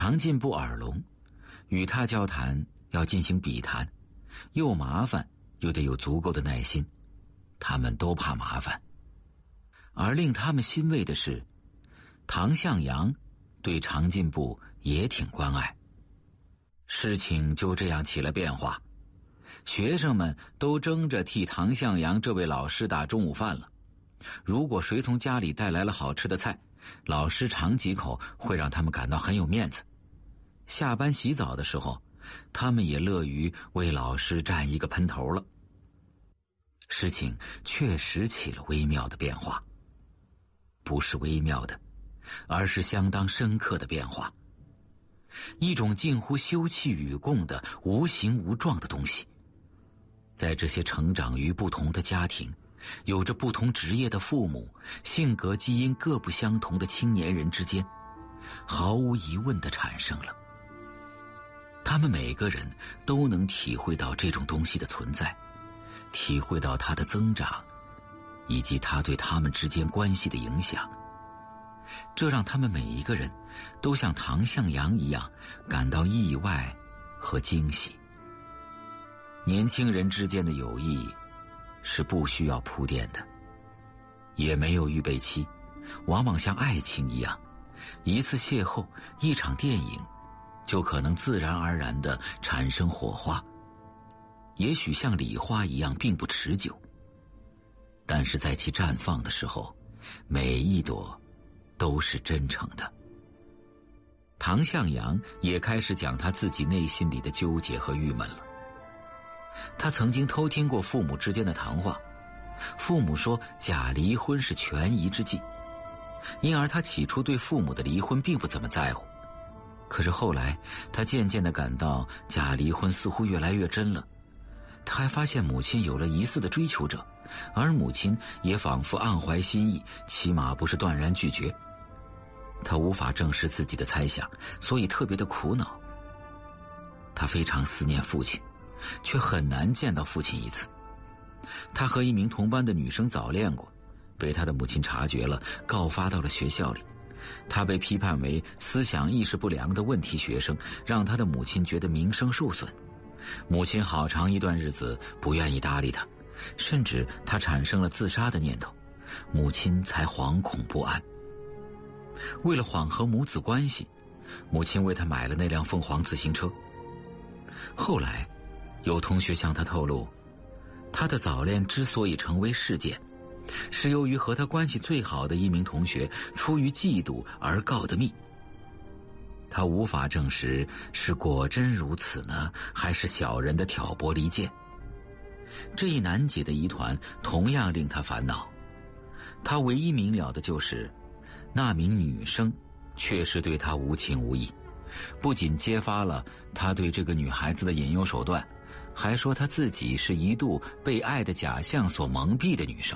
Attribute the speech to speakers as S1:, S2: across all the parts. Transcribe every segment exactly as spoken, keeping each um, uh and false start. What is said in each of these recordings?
S1: 常进步耳聋，与他交谈要进行笔谈，又麻烦又得有足够的耐心，他们都怕麻烦。而令他们欣慰的是，唐向阳对常进步也挺关爱。事情就这样起了变化，学生们都争着替唐向阳这位老师打中午饭了。如果谁从家里带来了好吃的菜，老师尝几口会让他们感到很有面子。下班洗澡的时候，他们也乐于为老师占一个喷头了。事情确实起了微妙的变化，不是微妙的，而是相当深刻的变化。一种近乎休戚与共的无形无状的东西，在这些成长于不同的家庭，有着不同职业的父母，性格基因各不相同的青年人之间，毫无疑问地产生了。他们每个人都能体会到这种东西的存在，体会到它的增长，以及它对他们之间关系的影响。这让他们每一个人都像唐向阳一样感到意外和惊喜。年轻人之间的友谊是不需要铺垫的，也没有预备期，往往像爱情一样，一次邂逅，一场电影，就可能自然而然地产生火花。也许像礼花一样并不持久，但是在其绽放的时候，每一朵都是真诚的。唐向阳也开始讲他自己内心里的纠结和郁闷了。他曾经偷听过父母之间的谈话，父母说假离婚是权宜之计，因而他起初对父母的离婚并不怎么在乎。可是后来他渐渐地感到假离婚似乎越来越真了。他还发现母亲有了疑似的追求者，而母亲也仿佛暗怀心意，起码不是断然拒绝。他无法证实自己的猜想，所以特别的苦恼。他非常思念父亲，却很难见到父亲一次。他和一名同班的女生早恋过，被他的母亲察觉了，告发到了学校里。他被批判为思想意识不良的问题学生，让他的母亲觉得名声受损。母亲好长一段日子不愿意搭理他，甚至他产生了自杀的念头，母亲才惶恐不安。为了缓和母子关系，母亲为他买了那辆凤凰自行车。后来有同学向他透露，他的早恋之所以成为事件，是由于和他关系最好的一名同学出于嫉妒而告的密。他无法证实是果真如此呢，还是小人的挑拨离间。这一难解的疑团同样令他烦恼。他唯一明了的就是，那名女生确实对他无情无义，不仅揭发了他对这个女孩子的引诱手段，还说他自己是一度被爱的假象所蒙蔽的女生。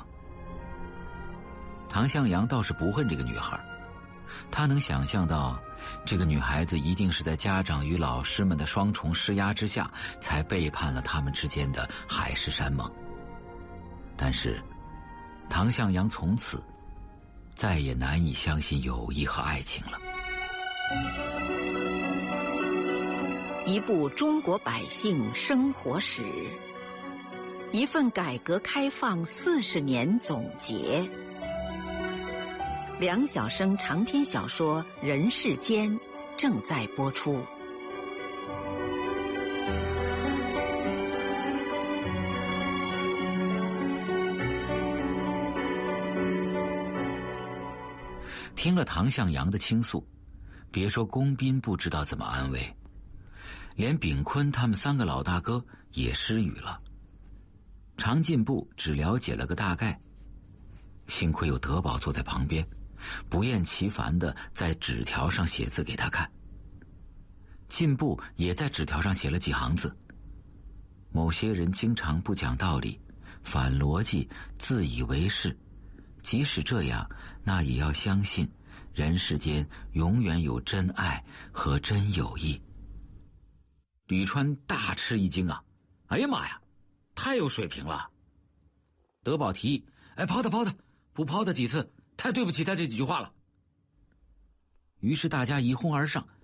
S1: 唐向阳倒是不恨这个女孩，他能想象到这个女孩子一定是在家长与老师们的双重施压之下，才背叛了他们之间的海誓山盟。但是唐向阳从此再也难以相信友谊和爱情了。
S2: 一部中国百姓生活史，一份改革开放四十年总结。梁晓声长篇小说《人世间》正在播出。
S1: 听了唐向阳的倾诉，别说龚斌不知道怎么安慰，连炳坤他们三个老大哥也失语了。常进步只了解了个大概，幸亏有德宝坐在旁边，不厌其烦地在纸条上写字给他看。进步也在纸条上写了几行字：某些人经常不讲道理，反逻辑，自以为是，即使这样，那也要相信人世间永远有真爱和真友谊。吕川大吃一惊啊！哎呀妈呀，太有水平了！德宝提议：哎，抛他抛他，不抛他几次，太对不起他这几句话了。于是大家一哄而上，